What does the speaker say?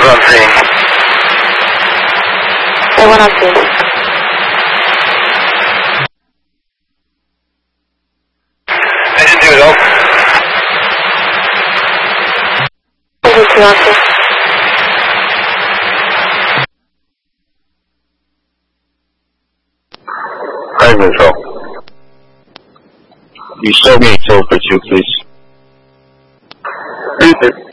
on scene. Everyone on scene. Engine 2 is off. Engine 2 on scene. Fire control. You show me tool for 2, please.